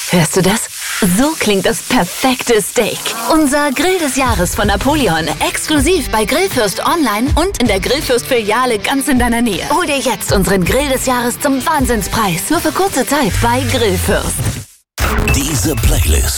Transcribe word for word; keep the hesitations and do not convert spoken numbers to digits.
Hörst du das? So klingt das perfekte Steak. Unser Grill des Jahres von Napoleon. Exklusiv bei Grillfürst online und in der Grillfürst-Filiale ganz in deiner Nähe. Hol dir jetzt unseren Grill des Jahres zum Wahnsinnspreis. Nur für kurze Zeit bei Grillfürst. Diese Playlist